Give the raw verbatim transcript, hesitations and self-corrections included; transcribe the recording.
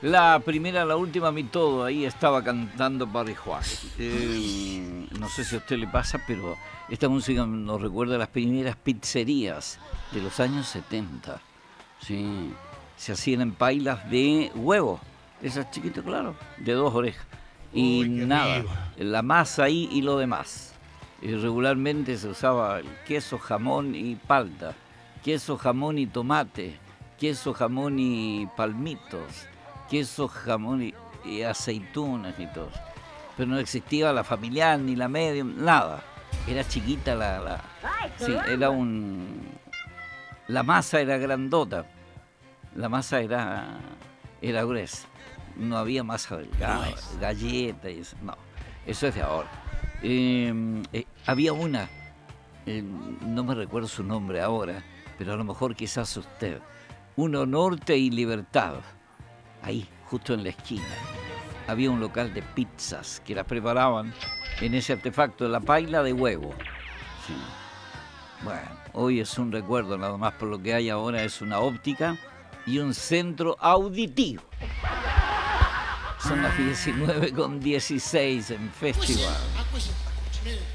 La primera, la última, mi todo, ahí estaba cantando Barry White. Eh, no sé si a usted le pasa, pero esta música nos recuerda a las primeras pizzerías de los años setenta. Sí, se hacían en pailas de huevo, esas chiquitas, claro, de dos orejas. Y Uy, nada, viva. la masa ahí y lo demás. Y regularmente se usaba el queso, jamón y palta, queso, jamón y tomate, queso, jamón y palmitos, queso, jamón y, y aceitunas y todo. Pero no existía la familiar ni la medium, nada. Era chiquita la... la sí, era un... La masa era grandota. La masa era, era gruesa. No había masa delgada, galleta y eso. No, eso es de ahora. Eh, eh, había una, eh, no me recuerdo su nombre ahora, pero a lo mejor quizás usted. Uno Norte y Libertad. Ahí, justo en la esquina. Había un local de pizzas que las preparaban en ese artefacto, la paila de huevo. Sí. Bueno, hoy es un recuerdo, nada más por lo que hay ahora es una óptica y un centro auditivo. Son las diecinueve con dieciséis en Festival.